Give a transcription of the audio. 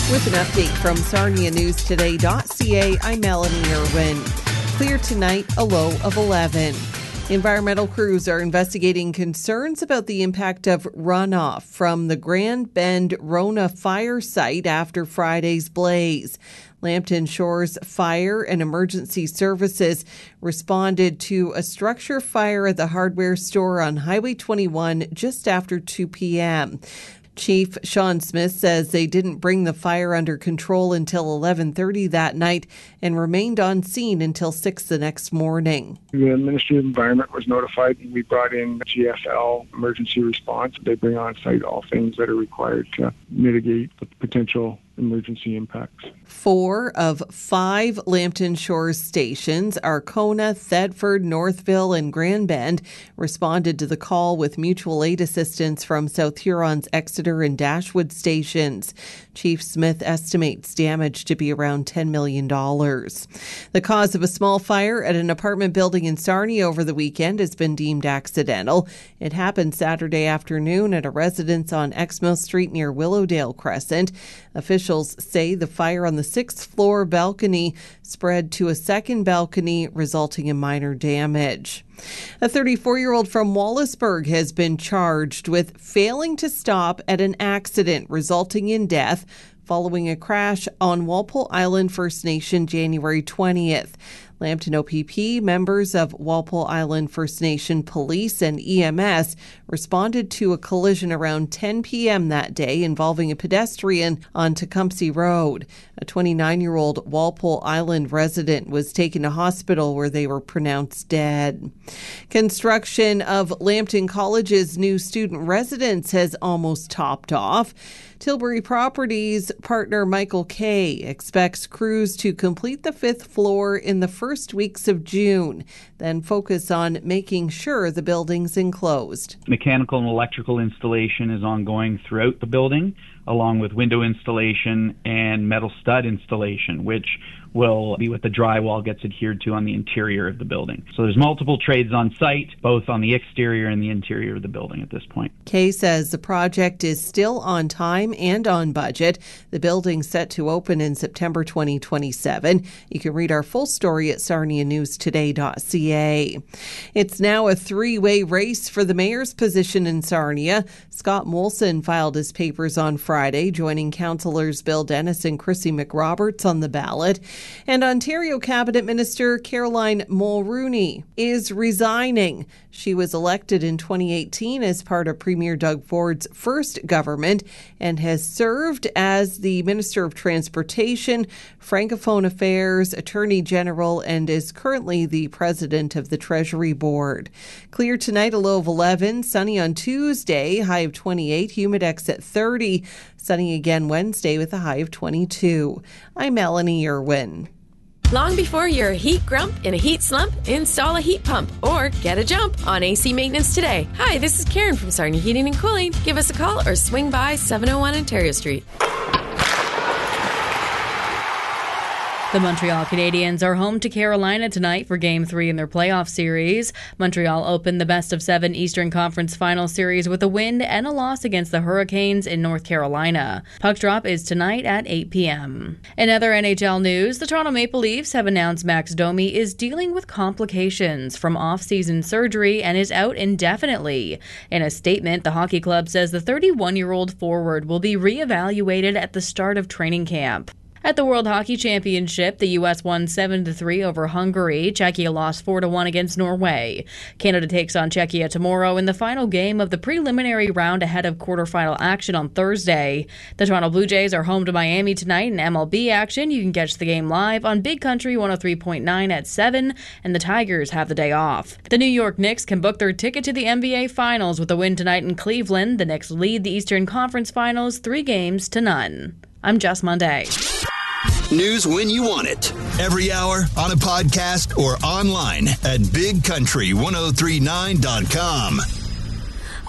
With an update from SarniaNewsToday.ca, I'm Melanie Irwin. Clear tonight, a low of 11. Environmental crews are investigating concerns about the impact of runoff from the Grand Bend Rona fire site after Friday's blaze. Lambton Shores Fire and Emergency Services responded to a structure fire at the hardware store on Highway 21 just after 2 p.m. Chief Sean Smith says they didn't bring the fire under control until 11:30 that night and remained on scene until 6 the next morning. The Ministry of Environment was notified. We brought in GFL emergency response. They bring on site all things that are required to mitigate the potential emergency impacts. 4 of 5 Lambton Shores stations, Arkona, Thedford, Northville, and Grand Bend, responded to the call with mutual aid assistance from South Huron's Exeter and Dashwood stations. Chief Smith estimates damage to be around $10 million. The cause of a small fire at an apartment building in Sarnia over the weekend has been deemed accidental. It happened Saturday afternoon at a residence on Exmouth Street near Willowdale Crescent. Officials say the fire on the 6th floor balcony spread to a second balcony, resulting in minor damage. A 34-year-old from Wallaceburg has been charged with failing to stop at an accident resulting in death following a crash on Walpole Island First Nation January 20th. Lambton OPP, members of Walpole Island First Nation Police and EMS responded to a collision around 10 p.m. that day involving a pedestrian on Tecumseh Road. A 29-year-old Walpole Island resident was taken to hospital where they were pronounced dead. Construction of Lambton College's new student residence has almost topped off. Tilbury Properties partner Michael Kay expects crews to complete the 5th floor in the first weeks of June, then focus on making sure the building's enclosed. Mechanical and electrical installation is ongoing throughout the building, along with window installation and metal stud installation, which will be what the drywall gets adhered to on the interior of the building. So there's multiple trades on site, both on the exterior and the interior of the building at this point. Kay says the project is still on time and on budget. The building's set to open in September 2027. You can read our full story at SarniaNewsToday.ca. It's now a 3-way race for the mayor's position in Sarnia. Scott Molson filed his papers on Friday, joining councillors Bill Dennis and Chrissy McRoberts on the ballot. And Ontario Cabinet Minister Caroline Mulroney is resigning. She was elected in 2018 as part of Premier Doug Ford's first government and has served as the Minister of Transportation, Francophone Affairs, Attorney General, and is currently the President of the Treasury Board. Clear tonight, a low of 11. Sunny on Tuesday, high of 28. Humidex at 30. Sunny again Wednesday with a high of 22. I'm Melanie Irwin. Long before you're a heat grump in a heat slump, install a heat pump or get a jump on AC maintenance today. Hi, this is Karen from Sarnia Heating and Cooling. Give us a call or swing by 701 Ontario Street. The Montreal Canadiens are home to Carolina tonight for Game 3 in their playoff series. Montreal opened the best-of-7 Eastern Conference Final Series with a win and a loss against the Hurricanes in North Carolina. Puck drop is tonight at 8 p.m. In other NHL news, the Toronto Maple Leafs have announced Max Domi is dealing with complications from off-season surgery and is out indefinitely. In a statement, the hockey club says the 31-year-old forward will be re-evaluated at the start of training camp. At the World Hockey Championship, the U.S. won 7-3 over Hungary. Czechia lost 4-1 against Norway. Canada takes on Czechia tomorrow in the final game of the preliminary round ahead of quarterfinal action on Thursday. The Toronto Blue Jays are home to Miami tonight in MLB action. You can catch the game live on Big Country 103.9 at 7, and the Tigers have the day off. The New York Knicks can book their ticket to the NBA Finals with a win tonight in Cleveland. The Knicks lead the Eastern Conference Finals 3-0. I'm Jess Monday. News when you want it. Every hour, on a podcast, or online at bigcountry1039.com.